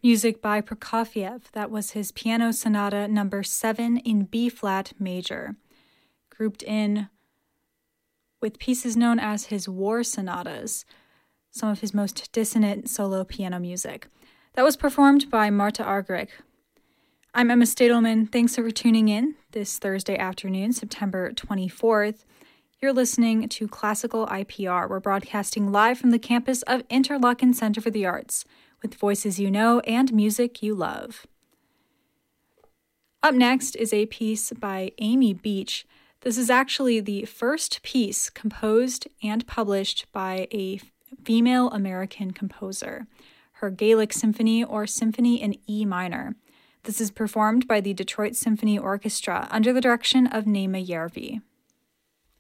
Music by Prokofiev. That was his Piano Sonata number 7 in B-flat major, grouped in with pieces known as his War Sonatas, some of his most dissonant solo piano music. That was performed by Marta Argerich. I'm Emma Stadelman. Thanks for tuning in this Thursday afternoon, September 24th. You're listening to Classical IPR. We're broadcasting live from the campus of Interlochen Center for the Arts, with voices you know and music you love. Up next is a piece by Amy Beach. This is actually the first piece composed and published by a female American composer, her Gaelic Symphony or Symphony in E minor. This is performed by the Detroit Symphony Orchestra under the direction of Naima Järvi.